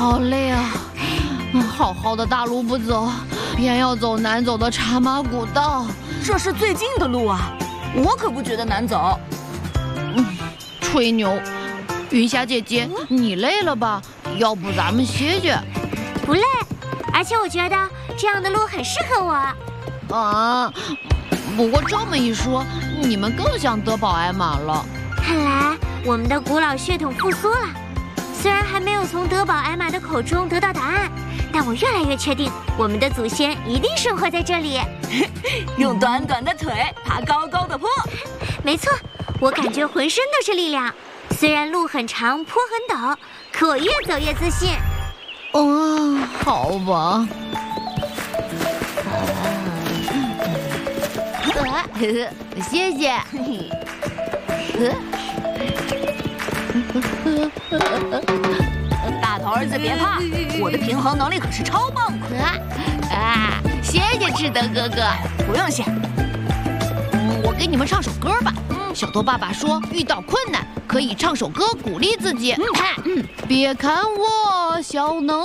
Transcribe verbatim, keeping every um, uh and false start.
好累啊！好好的大路不走，偏要走难走的茶马古道。 这是最近的路啊，我可不觉得难走。 嗯，吹牛。云霞姐姐，你累了吧？要不咱们歇歇？ 不累，而且我觉得这样的路很适合我。 啊，不过这么一说，你们更像德宝艾玛了。 看来我们的古老血统复苏了。虽然还没有从德宝艾玛的口中得到答案，但我越来越确定，我们的祖先一定生活在这里。 用短短的腿爬高高的坡。 没错，我感觉浑身都是力量。虽然路很长，坡很陡，可我越走越自信。 哦，好吧。谢谢。 大头儿子别怕，我的平衡能力可是超棒的。 啊，谢谢志德哥哥。 不用谢。 嗯，我给你们唱首歌吧。小头爸爸说，遇到困难可以唱首歌鼓励自己。嗯，别看我小能